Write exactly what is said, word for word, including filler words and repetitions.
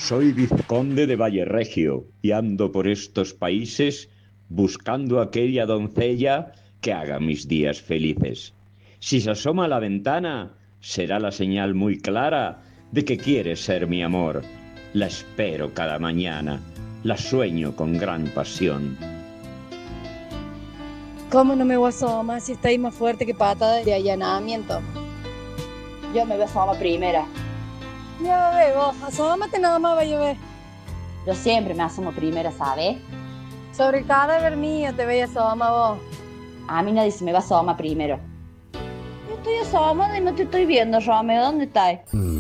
Soy vizconde de Valleregio y ando por estos países buscando aquella doncella que haga mis días felices. Si se asoma a la ventana, será la señal muy clara de que quiere ser mi amor. La espero cada mañana, la sueño con gran pasión. ¿Cómo no me voy a asomar si está ahí más fuerte que patada de allanamiento? Yo me voy a asomar primera. Ya va a ver vos, asómate nada más, vaya a ver. Yo siempre me asomo primera, ¿sabes? Sobre el cadáver mío te veía asomar vos. A mí nadie se me va a asomar primero. Yo estoy asomada y no te estoy viendo, Romeo. ¿Dónde estás?